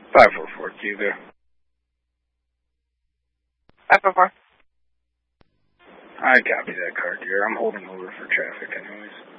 544, you there? 544. I copy that car, dear. I'm holding over for traffic anyways.